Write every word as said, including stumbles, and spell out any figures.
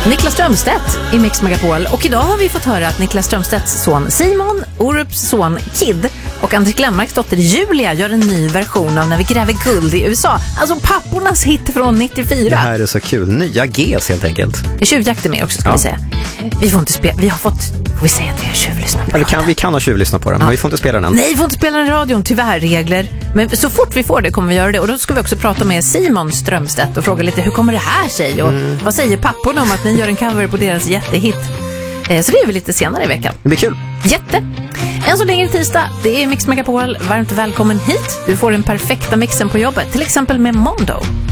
Niklas Strömstedt i Mix Megapol. Och idag har vi fått höra att Niklas Strömstedts son Simon, Orups son Kid och Andrik Glenmarks dotter Julia gör en ny version av När vi gräver guld i U S A. Alltså pappornas hit från nittiofyra. Det här är så kul. Nya Gs helt enkelt. Det är tjuvjakter med också, ska ja. vi säga. Vi får inte spela. Vi har fått... Får vi säga att vi har tjuvlyssnat på Eller kan, vi kan ha tjuvlyssnat på den, ja. men vi får inte spela den än. Nej, vi får inte spela den i radion. Tyvärr, regler. Men så fort vi får det kommer vi göra det. Och då ska vi också prata med Simon Strömstedt och fråga lite, hur kommer det här sig? Och mm. vad säger papporna om att ni gör en cover på deras jättehit? Så det är vi lite senare i veckan. Det blir kul. Jätte. En så länge tisdag, det är Mix Megapol. Varmt välkommen hit. Du får den perfekta mixen på jobbet, till exempel med Mondo.